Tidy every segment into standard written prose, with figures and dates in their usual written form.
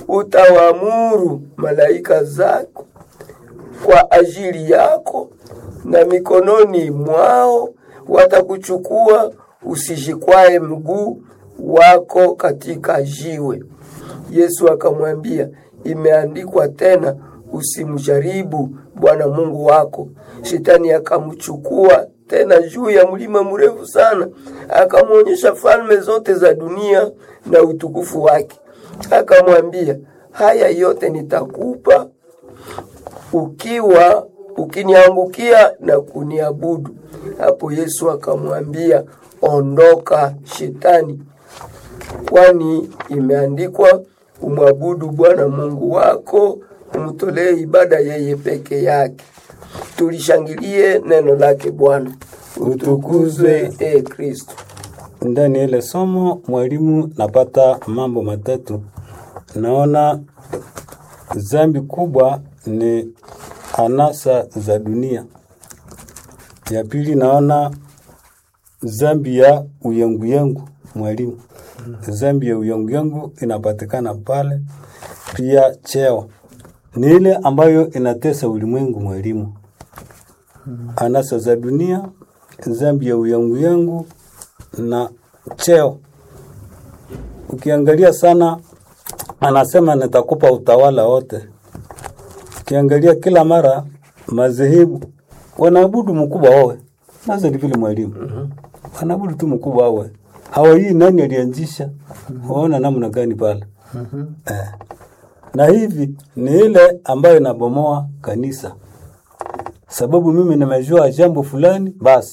utawaamuru malaika zako kwa ajili yako, na mikononi mwao watakuchukua, usijikwae mguu wako katika jiwe. Yesu akamwambia, imeandikwa tena, usimjaribu Bwana Mungu wako. Shetani akamchukua tena juu ya mlima mrefu sana, akamuonyesha falme zote za dunia na utukufu wake. Akamwambia, haya yote nitakupa ukiniangukia na kuniabudu. Hapo Yesu akamwambia, ondoka Shetani, kwani imeandikwa, umwabudu Bwana Mungu wako, umtolee ibada yeye peke yake. Tulishangilie neno lake Bwana. Utukuzwe Kristo. Ndani ile somo mwalimu napata mambo matatu. Naona dhambi kubwa ni anasa za dunia. Ya pili naona dhambi ya uyangu mwalimu. Dhambi ya uyangu inapatikana pale. Pia cheo ni ile ambayo inatesa ulimwengu mwalimu. Anasa za dunia, dhambi ya uyangu na cheo. Ukiangalia sana anasema nitakupa utawala wote. Ukiangalia kila mara madhehebu wanaabudu mkubwa wao. Sasa ni vile mwalimu. Wanaabudu tu mkubwa wao. Hawajui nani alianzisha. Waona namna gani pale. Na hivi ni ile ambayo inabomoa kanisa. Sababu mimi nimejua jambo fulani basi.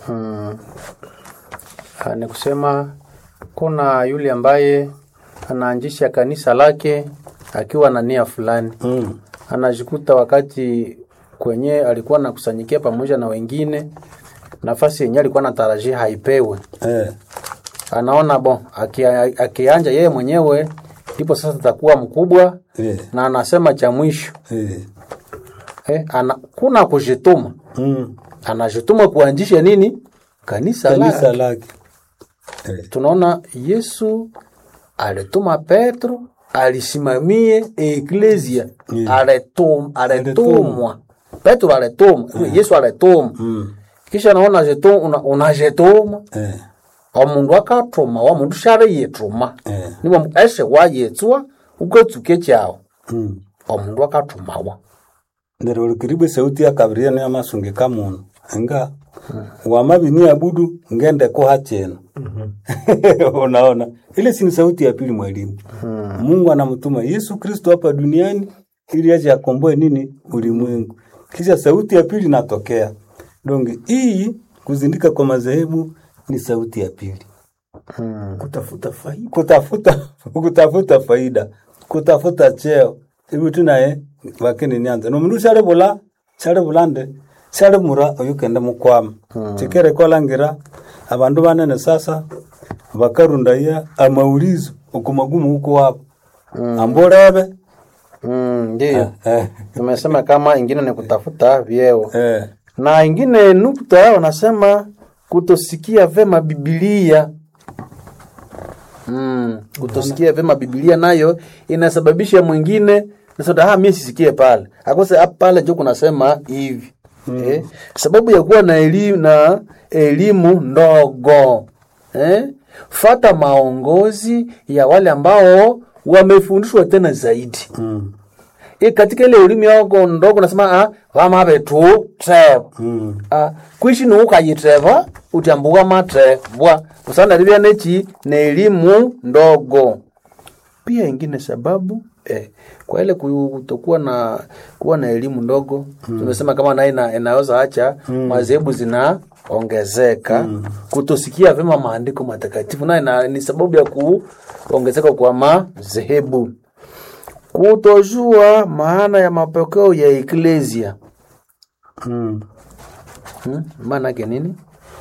Ni kusema kuna yule ambaye anaanzisha kanisa lake akiwa na nia fulani. Anajikuta wakati kwenye alikuwa anakusanyikia pamoja na wengine, nafasi yenyewe alikuwa anatarajia haipewe. Anaona akianja yeye mwenyewe ndipo sasa atakuwa mkubwa. Na anasema cha mwisho. Kuna kujituma. Anajituma kuanzisha nini? Kanisa lake. Tunaona Yesu alituma Petro alisimamie eklesia. Alitumwa. Petro alitumwa. Yesu alitumwa. Kisha naona unajituma. Omundu akatuma, omundu share yetuma. Nibo eshe wayetswa ukotsuke chao. Omundu akatuma wa. Ndero kiribu sauti ya kabria na masunge kamuntu. Anga wamabini abudu ngende ko hacheno. Unaona? Ile si sauti ya pili mwalimu. Mungu anamtuma Yesu Kristo hapa duniani ili aje akomboe nini? Ulimwengu. Kisha sauti ya pili natokea. Donge hii kuzindika kwa madhehebu ni sauti ya pili. Kutafuta faida. Kutafuta faida. Kutafuta cheo. Hivi tunaye wakini nyanza. No mundu share bulande. Share mura oyukenda mukwama. Chikere kolangira abandu banene sasa bakarundaya amaulizo ukumagumu huko hapo. Amborebe. Ndio. Tumesema kama ingine ni kutafuta vyeo. Na ingine nukta wanasema kutosikia vema Biblia. Kutosikia vema Biblia nayo inasababisha mwingine nasema mimi sisikie pale. Akose pale ndio kunasema hivi. Sababu ya kuwa na elimu ndogo. Fata maongozi ya wale ambao wamefundishwa tena zaidi. Katika ile elimu yako ndogo nasema vama betu treva. Kuishi nuka yitreva utambuga matreva. Usana libya nechi na elimu ndogo. Pia ingine sababu kwa ile kutokuwa na elimu ndogo tumesema kama naye inaweza acha madhehebu zinaongezeka. Kutosikia vema maandiko matakatifu na ni sababu ya kuongezeka kwa madhehebu. Kutojua maana ya mapokeo ya eklesia. Maana yake nini?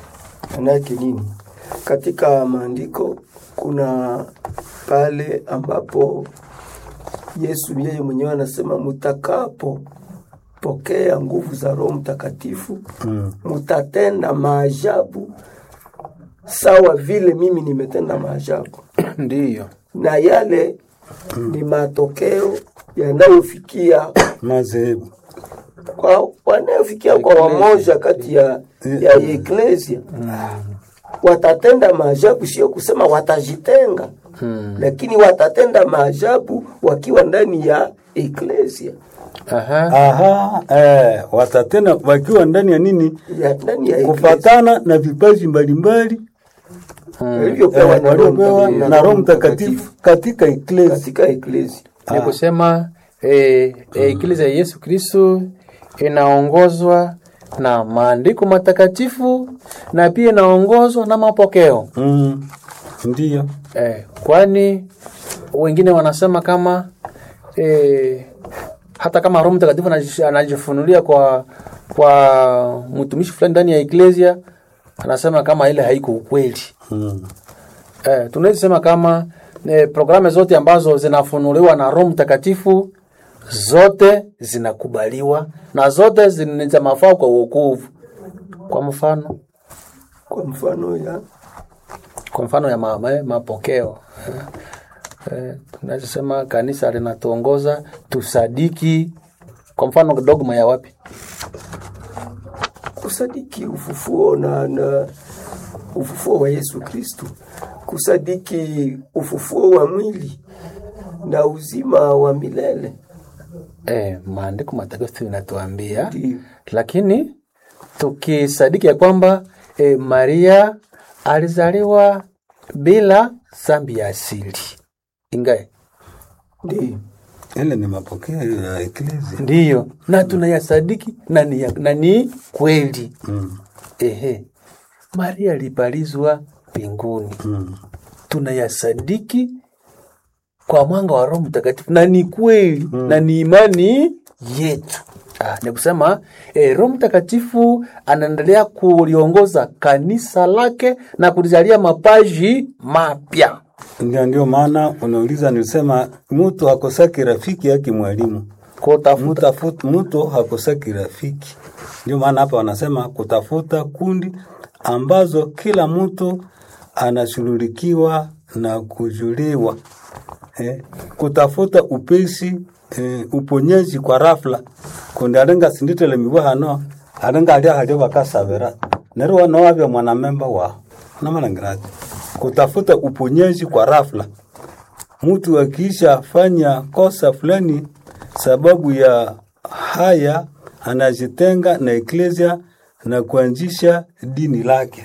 Katika maandiko kuna pale ambapo Yesu yeye mwenyewe anasema mutakapo pokea nguvu za Roho Mtakatifu mutatenda maajabu sawa vile mimi nimetenda maajabu. Ndiyo. Na yale ni matokeo yanayofikia Madhehebu. kwa wanayofikia kwa wamoja kati ya eklesia. Watatenda maajabu, sio kusema watajitenga, lakini watatenda maajabu wakiwa ndani ya eklesia. Watatenda wakiwa ndani ya nini? Ndani ya kufatana na vipaji mbalimbali walivyopewa na Roho Mtakatifu katika eklesia. Ni kusema eklesia ya Yesu Kristo inaongozwa na maandiko matakatifu na pia inaongozwa na mapokeo. Ndiyo. Kwani wengine wanasema kama hata kama Roho Mtakatifu anajifunulia kwa mtumishi fulani ndani ya eklesia, anasema kama ile haiko ukweli. Tunaweza sema kama programu zote ambazo zinafunuliwa na Roho Mtakatifu zote zinakubaliwa na zote zina mafao kwa wokovu. Kwa mfano ya mapokeo. Tunasema kanisa linatuongoza tusadiki, kwa mfano dogma ya wapi? Kusadiki ufufuo na ufufuo wa Yesu Kristo, kusadiki ufufuo wa mwili na uzima wa milele. Maandiko matakatifu yanatuambia, lakini tukisadiki ya kwamba Maria alizaliwa bila dhambi ya asili. Ingae. Ndiyo. Ile ni mapokeo ya eklesia. Ndiyo. Na tunayasadiki na ni kweli. Maria alipalizwa mbinguni. Tunayasadiki kwa mwanga wa Roho Mtakatifu na ni kweli na ni imani yetu. Ni kusema Roho Mtakatifu anaendelea kuliongoza kanisa lake na kulijalia mapaji mapya. Ndio maana unauliza, nilisema mtu hakosaki rafiki yake mwalimu. Mtu hakosaki rafiki. Ndio maana hapa wanasema kutafuta kundi ambazo kila mtu anashughulikiwa na kujuliwa. Kutafuta upesi uponyaji kwa rafla. Kundi alenga sinditele miwa hano alenga alia hajo bakasabera nero wanawabya mwanamemba wa namalangirati. Kutafuta uponyaji kwa rafla. Mtu akiisha fanya kosa fulani, sababu ya haya anajitenga na eklesia na kuanzisha dini lake.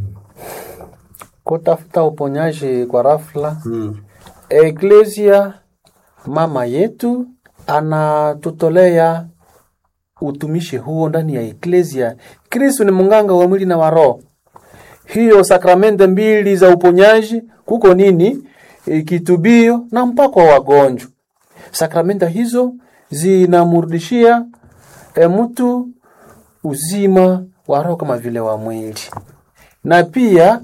Kutafuta uponyaji kwa rafla. Eklesia mama yetu anatutolea utumishi huo ndani ya eklesia. Kristo ni munganga wa mwili na wa roho. Hiyo sakramenti mbili za uponyaji, kuko nini? Kitubio na mpako wa wagonjwa. Sakramenti hizo zinamrudishia mtu uzima wa roho kama vile wa mwili. Na pia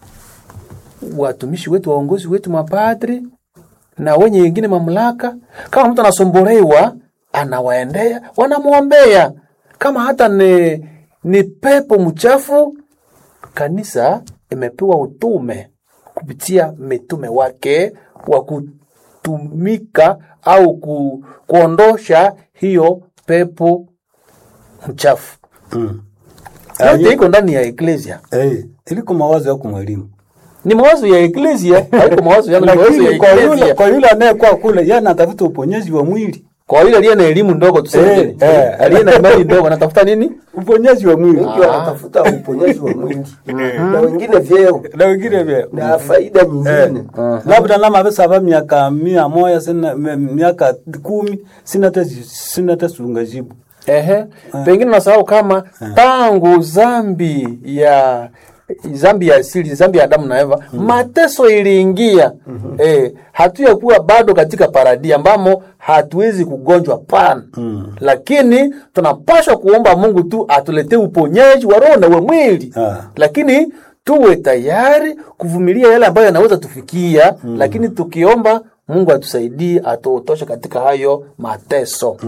watumishi wetu, waongozi wetu, mapadri na wenye wengine mamlaka, kama mtu anasombolewa, anawaendea, wanamuombea. Kama hata ni pepo mchafu, kanisa imepewa utume kupitia mitume wake wa kutumika au kuondosha hiyo pepo mchafu. Yote iko ndani ya eklesia. Iliko mawazo yako mwalimu. Ni mawazo ya eklesia, haiko mawazo yangu, mawazo ya eklesia. Kwa yule anayekuwa kule, yeye anatafuta uponyaji wa mwili. Kwa yule aliye na elimu ndogo tuseme, aliye na imani ndogo anatafuta nini? Uponyaji wa mwili. Wengi wanatafuta uponyaji wa mwili. Na wengine vyeo. Na faida nyingine. Labda na mabesa ba miaka 100 sina miaka 10 sina hata sungajibu. Pengine nasahau kama tangu zambi ya asili, zambi ya Adamu na Eva, mateso iliingia. Hatuyakuwa bado katika paradi ambamo hatuwezi kugonjwa pana. Lakini tunapaswa kuomba Mungu tu atuletee uponyaji wa roho na wa mwili. Lakini tuwe tayari kuvumilia yale ambayo yanaweza tufikia, lakini tukiomba Mungu atusaidie, atuotoshe katika hayo mateso.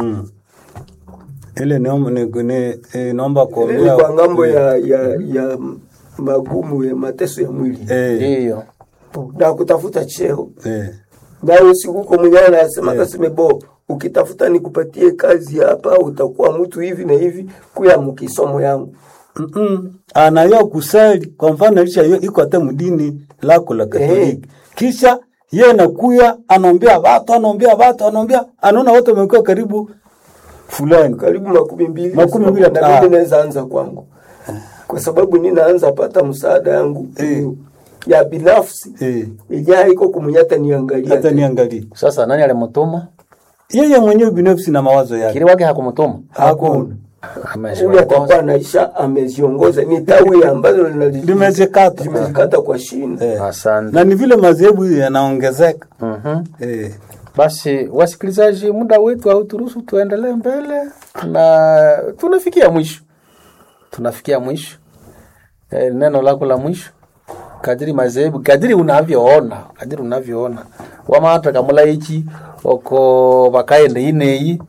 Ile naomba kuombea kwa ngambo ya magumu ya mateso ya mwili. Ndio. Na kutafuta cheo. Ndio sikuko mwenyewe anasema kaseme bo ukitafuta nikupatie kazi hapa utakuwa mtu hivi na hivi kuya mkisomo yangu. Anayo kusali kwa mfano lisha iko hata mdini lako la Katoliki. Kisha yeye anakuya anaombea watu anaona wote wamekuwa karibu fulani karibu 200 na mimi naweza anza kwangu. Kwa sababu ninaanza pata msaada yangu ya binafsi. Ija iko kumunyata niangalia. Hata niangalia. Sasa nani alimtuma? Yeye mwenyewe binafsi na mawazo yake. Kile wake hakumtuma. Hakuna. Ule atakuwa anaisha ameziongoza ni tawi ambazo limezikata kwa shina. Asante. Na ni vile madhehebu yanaongezeka. Basi wasikilizaji, muda wetu hauturuhusu tuendelee mbele na tunafikia mwisho. Neno lako la mwisho kadiri madhehebu kadiri unavyoona wama hata kamula hichi oko bakaende ineyi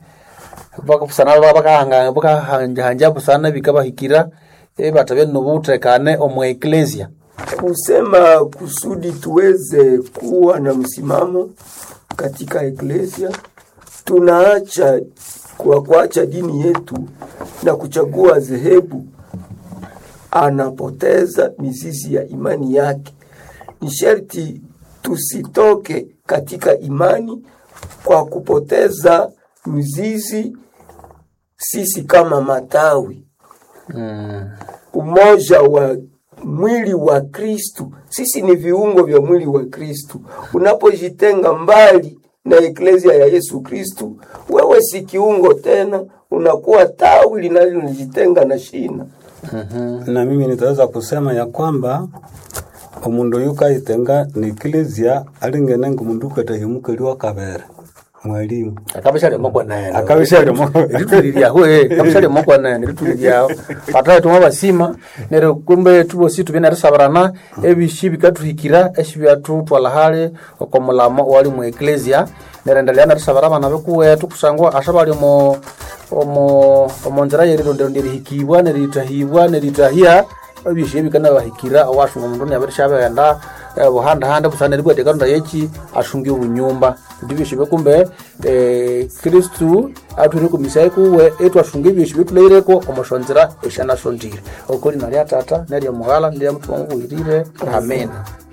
baka hanja sana bikaba hikira batabye nubutekane omwe ecclesia kusema kusudi tuweze kuwa na msimamo katika ecclesia. Tunaacha kuacha dini yetu na kuchagua dhehebu, anapoteza mizizi ya imani yake. Ni sharti tusitoke katika imani kwa kupoteza mizizi sisi kama matawi. Umoja wa mwili wa Kristu, sisi ni viungo vya mwili wa Kristu. Unapojitenga mbali na eklezia ya Yesu Kristu, wewe si kiungo tena, unakuwa tawi linalojitenga na shina. Na mimi nitaweza kusema ya kwamba omundu yuka itenga ni eklezia alingenenga mundu katahimuka liwa kabere mwalimu akabishale moko naye lituliriaho pataye tumabasima nero kumbe tubosi tubina risabarana ebishi bikatuhikira eshibyatu twalahale okomulamo wali mu ecclesia nerendalya na risabarana nabekuwe tukusangwa ashabali omonzera yeriro nderihikibwa neritahia ebishi bikana bahikira awashunga mundu nyaberishabe yanda buhanda busana ribwa tekanda yechi ashungi ubunyumba ndivyo shibe kumbe Kristu aturi kumisai kuwe etu ashungi byo shibe tuleireko omoshonzera eshana shondire okoli nali atata nali mughala ndi mtu wangu irire amen.